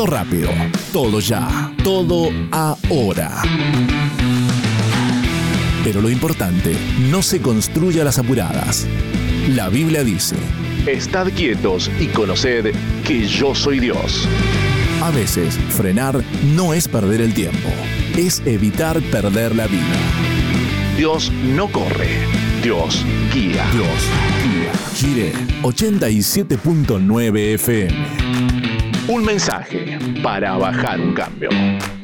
Todo rápido, todo ya, todo ahora. Pero lo importante no se construye a las apuradas. La Biblia dice: estad quietos y conoced que yo soy Dios. A veces, frenar no es perder el tiempo, es evitar perder la vida. Dios no corre, Dios guía. Dios guía. Jiré 87.9 FM. Un mensaje para bajar un cambio.